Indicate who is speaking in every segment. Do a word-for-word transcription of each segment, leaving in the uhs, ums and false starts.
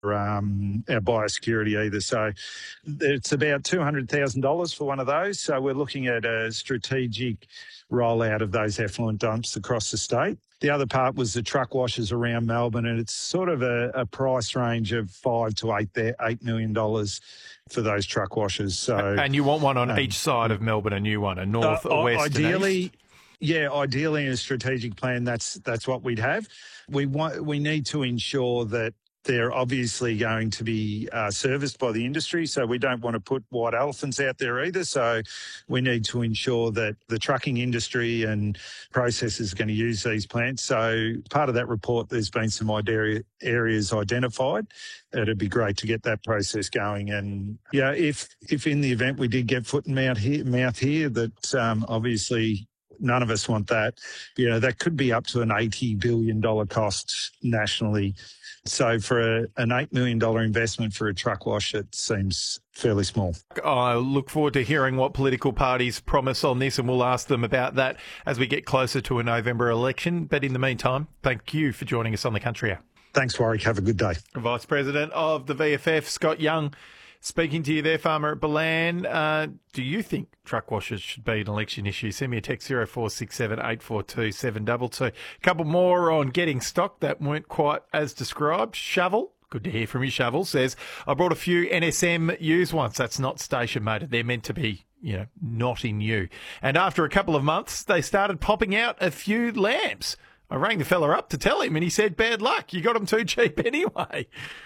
Speaker 1: um, our biosecurity either. So it's about two hundred thousand dollars for one of those. So we're looking at a strategic rollout of those effluent dumps across the state. The other part was the truck washers around Melbourne, and it's sort of a, a price range of five to eight eight million dollars for those truck washers. So,
Speaker 2: and you want one on
Speaker 1: um,
Speaker 2: each side of Melbourne, a new one, a north,
Speaker 1: uh,
Speaker 2: a west,
Speaker 1: ideally,
Speaker 2: and east?
Speaker 1: Yeah, ideally in a strategic plan, that's that's what we'd have. We want we need to ensure that they're obviously going to be uh, serviced by the industry, so we don't want to put white elephants out there either. So we need to ensure that the trucking industry and processors are going to use these plants. So part of that report, there's been some idea areas identified. It'd be great to get that process going. And yeah, if if in the event we did get foot and mouth here, mouth here that um, obviously none of us want that, you know, that could be up to an eighty billion dollars cost nationally. So for a, an eight million dollars investment for a truck wash, it seems fairly small.
Speaker 2: I look forward to hearing what political parties promise on this, and we'll ask them about that as we get closer to a November election. But in the meantime, thank you for joining us on The Country Hour.
Speaker 1: Thanks, Warwick. Have a good day.
Speaker 2: Vice President of the V F F, Scott Young, speaking to you there, farmer at Balan. Uh, do you think truck washers should be an election issue? Send me a text zero four six seven eight four two seven two two. A couple more on getting stock that weren't quite as described. Shovel, good to hear from you, Shovel, says, I brought a few N S M used ones. That's not station motor. They're meant to be, you know, not in you. And after a couple of months, they started popping out a few lamps. I rang the fella up to tell him, and he said, bad luck. You got them too cheap anyway.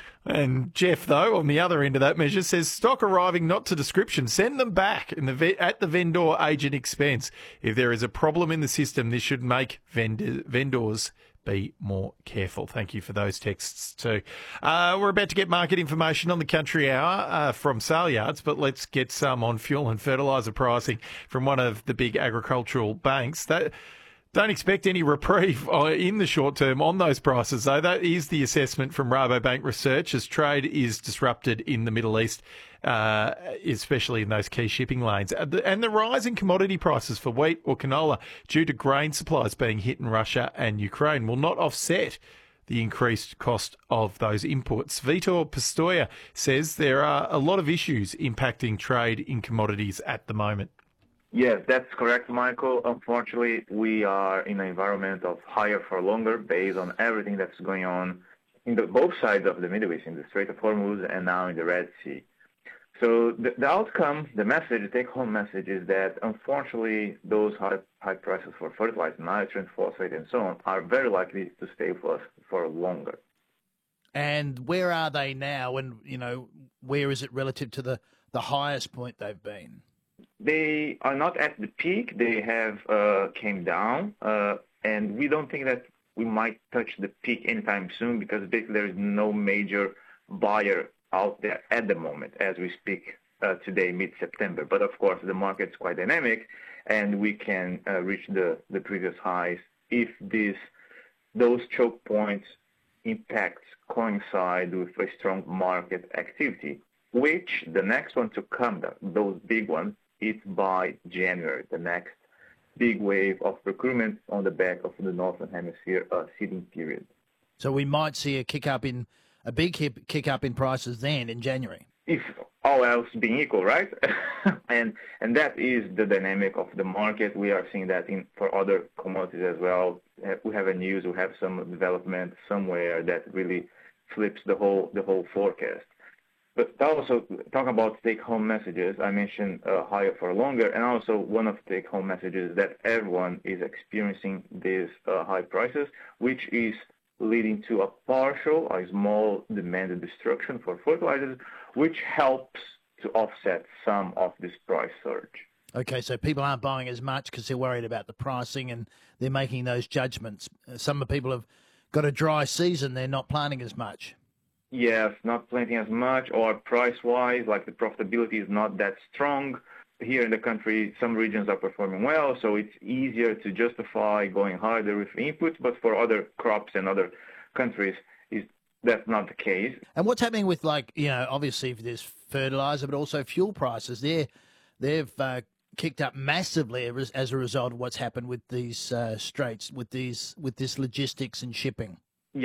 Speaker 2: And Jeff, though, on the other end of that measure, says stock arriving not to description. Send them back in the ve- at the vendor agent expense. If there is a problem in the system, this should make vendor- vendors be more careful. Thank you for those texts too. Uh, we're about to get market information on the Country Hour uh, from sale yards, but let's get some on fuel and fertiliser pricing from one of the big agricultural banks. That Don't expect any reprieve in the short term on those prices, though. That is the assessment from Rabobank Research as trade is disrupted in the Middle East, uh, especially in those key shipping lanes. And the rise in commodity prices for wheat or canola due to grain supplies being hit in Russia and Ukraine will not offset the increased cost of those inputs. Vitor Pistoia says there are a lot of issues impacting trade in commodities at the moment.
Speaker 3: Yes, that's correct, Michael. Unfortunately, we are in an environment of higher for longer based on everything that's going on in the, both sides of the Middle East, in the Strait of Hormuz and now in the Red Sea. So the, the outcome, the message, the take-home message is that, unfortunately, those high, high prices for fertilizer, nitrogen, phosphate, and so on are very likely to stay with us for longer.
Speaker 4: And where are they now? And, you know, where is it relative to the, the highest point they've been?
Speaker 3: They are not at the peak. They have uh, came down, uh, and we don't think that we might touch the peak anytime soon because basically there is no major buyer out there at the moment as we speak uh, today, mid-September. But, of course, the market's quite dynamic, and we can uh, reach the, the previous highs if this, those choke points impacts coincide with a strong market activity, which the next one to come, those big ones, it's by January, the next big wave of procurement on the back of the Northern Hemisphere uh, seeding period.
Speaker 4: So we might see a kick up in a big kick up in prices then in January.
Speaker 3: If all else being equal, right? and and that is the dynamic of the market. We are seeing that in for other commodities as well. We have a news, we have some development somewhere that really flips the whole the whole forecast. But also, talk about take-home messages, I mentioned uh, higher for longer, and also one of the take-home messages is that everyone is experiencing these uh, high prices, which is leading to a partial, a small demand destruction for fertilizers, which helps to offset some of this price surge.
Speaker 4: Okay, so people aren't buying as much because they're worried about the pricing and they're making those judgments. Some of the people have got a dry season, they're not planting as much.
Speaker 3: Yes, not planting as much, or price-wise, like the profitability is not that strong. Here in the country, some regions are performing well, so it's easier to justify going harder with inputs, but for other crops and other countries, is that's not the case.
Speaker 4: And what's happening with, like, you know, obviously there's fertiliser, but also fuel prices. They're, they've uh, kicked up massively as a result of what's happened with these uh, straits, with these with this logistics and shipping.
Speaker 3: Yes,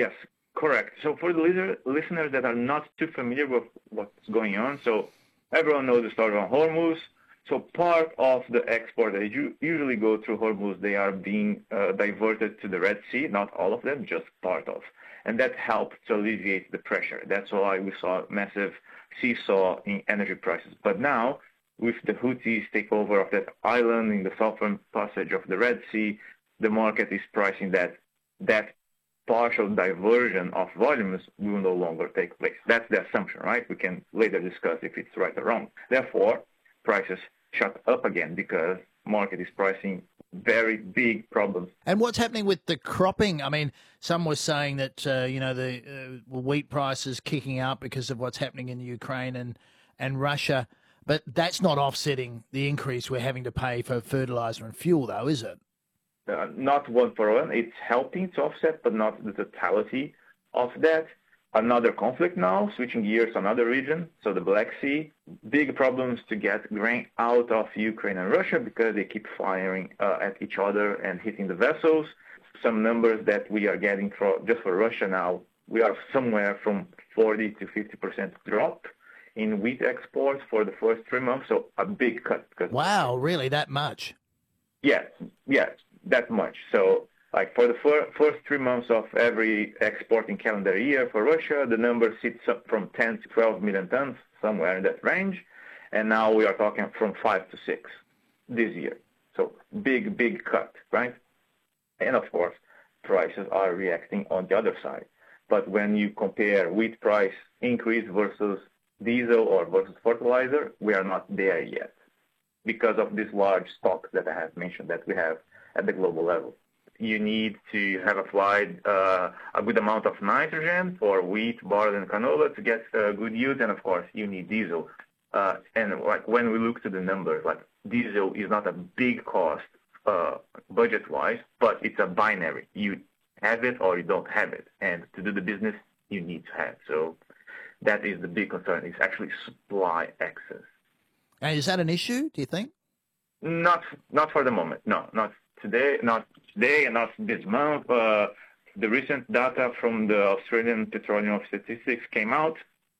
Speaker 3: Correct. So for the listener, listeners that are not too familiar with what's going on, so everyone knows the story on Hormuz. So part of the export that you usually go through Hormuz, they are being uh, diverted to the Red Sea, not all of them, just part of. And that helped to alleviate the pressure. That's why we saw a massive seesaw in energy prices. But now, with the Houthis takeover of that island in the southern passage of the Red Sea, the market is pricing that that partial diversion of volumes will no longer take place. That's the assumption, right? We can later discuss if it's right or wrong. Therefore, prices shut up again because market is pricing very big problems.
Speaker 4: And what's happening with the cropping? I mean, some were saying that, uh, you know, the uh, wheat prices kicking up because of what's happening in Ukraine and, and Russia. But that's not offsetting the increase we're having to pay for fertiliser and fuel, though, is it?
Speaker 3: Uh, not one for one. It's helping to offset, but not the totality of that. Another conflict now, switching gears to another region, so the Black Sea. Big problems to get grain out of Ukraine and Russia because they keep firing uh, at each other and hitting the vessels. Some numbers that we are getting for, just for Russia now, we are somewhere from forty to fifty percent drop in wheat exports for the first three months, so a big cut.
Speaker 4: Wow, really, that much?
Speaker 3: Yes, yes, that much. So like for the fir- first three months of every exporting calendar year for Russia, the number sits up from ten to twelve million tons, somewhere in that range. And now we are talking from five to six this year. So big, big cut, right? And of course, prices are reacting on the other side. But when you compare wheat price increase versus diesel or versus fertilizer, we are not there yet because of this large stock that I have mentioned that we have at the global level. You need to have applied uh, a good amount of nitrogen for wheat, barley, and canola to get uh, good yield, and of course, you need diesel. Uh, and like when we look to the numbers, like diesel is not a big cost uh, budget-wise, but it's a binary. You have it or you don't have it, and to do the business, you need to have. So that is the big concern. It's actually supply excess.
Speaker 4: And is that an issue, do you think?
Speaker 3: Not, not for the moment. No, not today. Not today, and not this month. Uh, the recent data from the Australian Petroleum Statistics came out,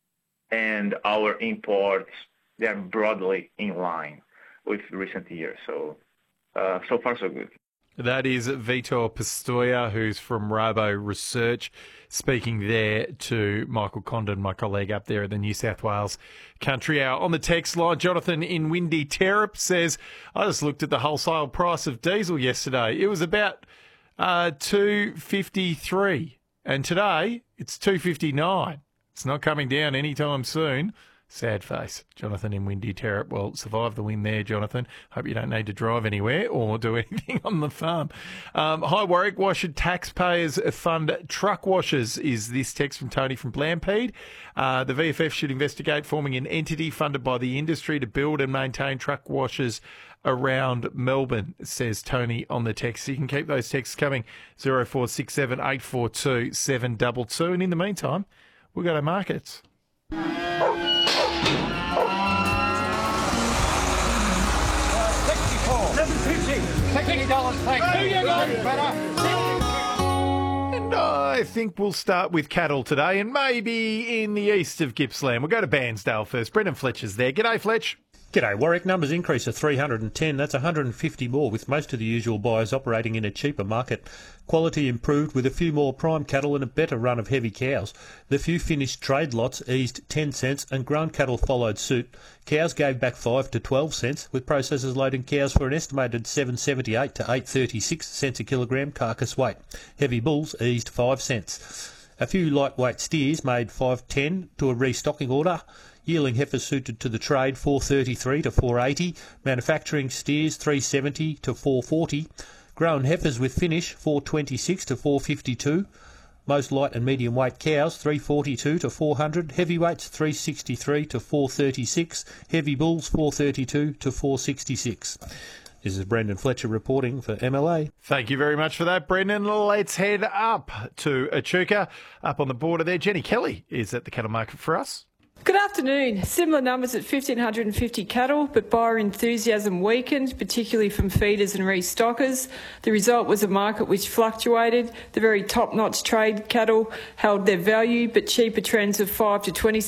Speaker 3: and our imports, they are broadly in line with recent years. So, uh, so far so good.
Speaker 2: That is Vitor Pistoia, who's from Rabo Research, speaking there to Michael Condon, my colleague up there at the New South Wales Country Hour. On the text line, Jonathan in Windy Terrap says, I just looked at the wholesale price of diesel yesterday. It was about uh, two fifty-three, and today it's two fifty-nine. It's not coming down anytime soon. Sad face. Jonathan in Windy Terrap. Well, survive the wind there, Jonathan. Hope you don't need to drive anywhere or do anything on the farm. Um, hi, Warwick. Why should taxpayers fund truck washers? Is this text from Tony from Blampede. Uh, the V F F should investigate forming an entity funded by the industry to build and maintain truck washers around Melbourne, says Tony on the text. You can keep those texts coming, zero four six seven eight four two seven two two. And in the meantime, we'll go to markets. And I think we'll start with cattle today, and maybe in the east of Gippsland. We'll go to Bairnsdale first. Brendan Fletcher's there. G'day, Fletch.
Speaker 5: G'day, Warwick. Numbers increase of three hundred ten. That's one hundred fifty more, with most of the usual buyers operating in a cheaper market. Quality improved with a few more prime cattle and a better run of heavy cows. The few finished trade lots eased ten cents and grown cattle followed suit. Cows gave back five to twelve cents, with processors loading cows for an estimated seven seventy-eight to eight thirty-six cents a kilogram carcass weight. Heavy bulls eased five cents. A few lightweight steers made five ten to a restocking order. Yearling heifers suited to the trade four thirty-three to four eighty, manufacturing steers three seventy to four forty, grown heifers with finish four twenty-six to four fifty-two, most light and medium weight cows three forty-two to four hundred, heavyweights three sixty-three to four thirty-six, heavy bulls four thirty-two to four sixty-six. This is Brendan Fletcher reporting for M L A.
Speaker 2: Thank you very much for that, Brendan. Let's head up to Echuca, up on the border there. Jenny Kelly is at the cattle market for us.
Speaker 6: Good afternoon. Similar numbers at one thousand five hundred fifty cattle, but buyer enthusiasm weakened, particularly from feeders and restockers. The result was a market which fluctuated. The very top-notch trade cattle held their value, but cheaper trends of five to twenty cents